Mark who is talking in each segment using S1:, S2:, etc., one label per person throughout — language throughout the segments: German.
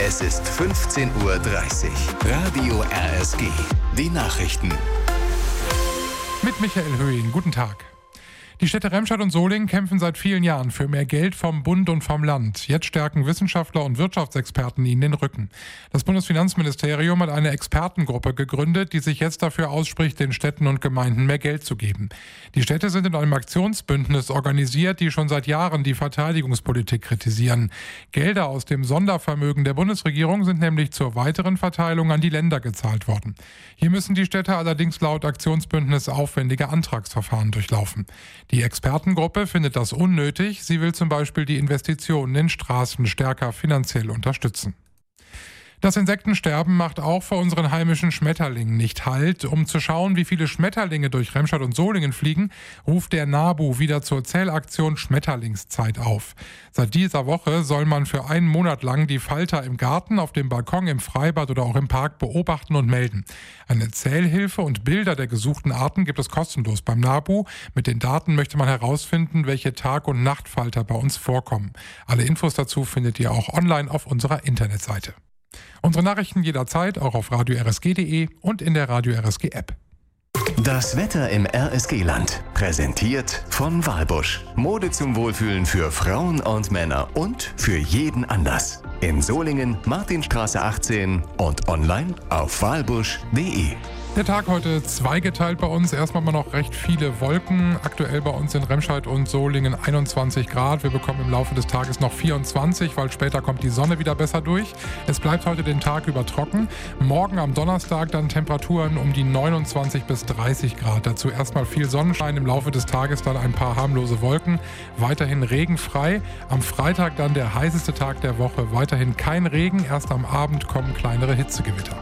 S1: Es ist 15:30 Uhr. Radio RSG. Die Nachrichten.
S2: Mit Michael Höhing. Guten Tag. Die Städte Remscheid und Solingen kämpfen seit vielen Jahren für mehr Geld vom Bund und vom Land. Jetzt stärken Wissenschaftler und Wirtschaftsexperten ihnen den Rücken. Das Bundesfinanzministerium hat eine Expertengruppe gegründet, die sich jetzt dafür ausspricht, den Städten und Gemeinden mehr Geld zu geben. Die Städte sind in einem Aktionsbündnis organisiert, die schon seit Jahren die Verteidigungspolitik kritisieren. Gelder aus dem Sondervermögen der Bundesregierung sind nämlich zur weiteren Verteilung an die Länder gezahlt worden. Hier müssen die Städte allerdings laut Aktionsbündnis aufwendige Antragsverfahren durchlaufen. Die Expertengruppe findet das unnötig. Sie will zum Beispiel die Investitionen in Straßen stärker finanziell unterstützen. Das Insektensterben macht auch vor unseren heimischen Schmetterlingen nicht Halt. Um zu schauen, wie viele Schmetterlinge durch Remscheid und Solingen fliegen, ruft der NABU wieder zur Zählaktion Schmetterlingszeit auf. Seit dieser Woche soll man für einen Monat lang die Falter im Garten, auf dem Balkon, im Freibad oder auch im Park beobachten und melden. Eine Zählhilfe und Bilder der gesuchten Arten gibt es kostenlos beim NABU. Mit den Daten möchte man herausfinden, welche Tag- und Nachtfalter bei uns vorkommen. Alle Infos dazu findet ihr auch online auf unserer Internetseite. Unsere Nachrichten jederzeit auch auf radio-rsg.de und in der Radio RSG App.
S1: Das Wetter im RSG-Land. Präsentiert von Walbusch. Mode zum Wohlfühlen für Frauen und Männer und für jeden Anlass. In Solingen, Martinstraße 18 und online auf walbusch.de.
S2: Der Tag heute zweigeteilt bei uns. Erstmal mal noch recht viele Wolken. Aktuell bei uns in Remscheid und Solingen 21 Grad. Wir bekommen im Laufe des Tages noch 24, weil später kommt die Sonne wieder besser durch. Es bleibt heute den Tag über trocken. Morgen am Donnerstag dann Temperaturen um die 29 bis 30 Grad. Dazu erstmal viel Sonnenschein. Im Laufe des Tages dann ein paar harmlose Wolken. Weiterhin regenfrei. Am Freitag dann der heißeste Tag der Woche. Weiterhin kein Regen. Erst am Abend kommen kleinere Hitzegewitter.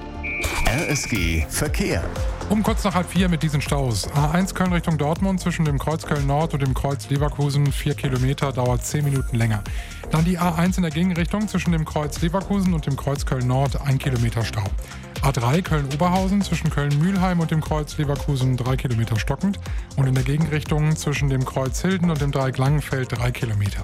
S1: RSG Verkehr.
S2: Um kurz nach 3:30 mit diesen Staus. A1 Köln Richtung Dortmund zwischen dem Kreuz Köln Nord und dem Kreuz Leverkusen 4 Kilometer, dauert 10 Minuten länger. Dann die A1 in der Gegenrichtung zwischen dem Kreuz Leverkusen und dem Kreuz Köln Nord 1 Kilometer Stau. A3 Köln-Oberhausen zwischen Köln-Mühlheim und dem Kreuz Leverkusen 3 Kilometer stockend und in der Gegenrichtung zwischen dem Kreuz Hilden und dem Dreieck Langenfeld 3 Kilometer.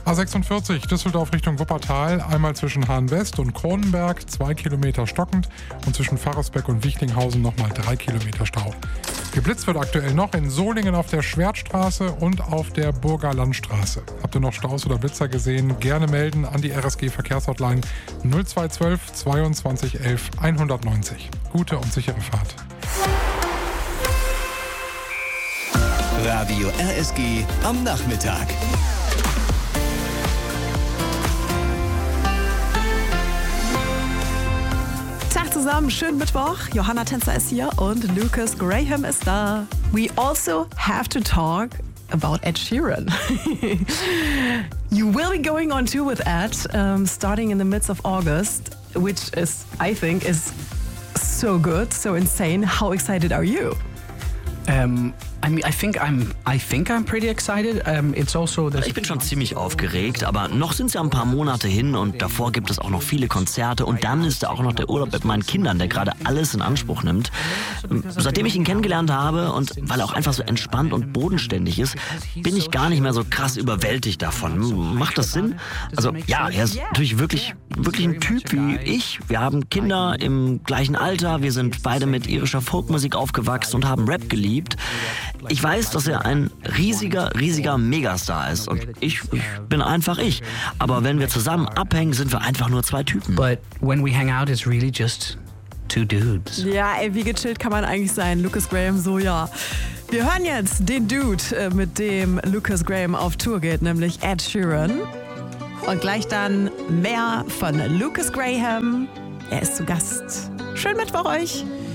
S2: A46 Düsseldorf Richtung Wuppertal, einmal zwischen Hahn-West und Kronenberg 2 Kilometer stockend und zwischen Pfarrersbeck und Wichtinghausen nochmal 3 Kilometer Stau. Geblitzt wird aktuell noch in Solingen auf der Schwertstraße und auf der Burger Landstraße. Habt ihr noch Staus oder Blitzer gesehen? Gerne melden an die RSG Verkehrshotline 0212 22 11 190. Gute und sichere Fahrt.
S1: Radio RSG am Nachmittag.
S3: Tag zusammen, schönen Mittwoch. Johanna Tänzer ist hier und Lucas Graham ist da. We also have to talk about Ed Sheeran. You will be going on tour with Ed starting in the midst of August, which is, I think, is so good, so insane. How excited are you?
S4: I think I'm pretty excited. It's also
S5: Ich bin schon ziemlich aufgeregt, aber noch sind es ja ein paar Monate hin und davor gibt es auch noch viele Konzerte und dann ist da auch noch der Urlaub mit meinen Kindern, der gerade alles in Anspruch nimmt. Seitdem ich ihn kennengelernt habe und weil er auch einfach so entspannt und bodenständig ist, bin ich gar nicht mehr so krass überwältigt davon. Macht das Sinn? Also ja, er ist natürlich wirklich ein Typ wie ich. Wir haben Kinder im gleichen Alter, wir sind beide mit irischer Folkmusik aufgewachsen und haben Rap geliebt. Ich weiß, dass er ein riesiger Megastar ist und ich bin einfach ich. Aber wenn wir zusammen abhängen, sind wir einfach nur zwei Typen.
S4: But when we hang out, it's really just two dudes.
S3: Ja, ey, wie gechillt kann man eigentlich sein? Lucas Graham, so ja. Wir hören jetzt den Dude, mit dem Lucas Graham auf Tour geht, nämlich Ed Sheeran. Und gleich dann mehr von Lucas Graham. Er ist zu Gast. Schönen Mittwoch euch.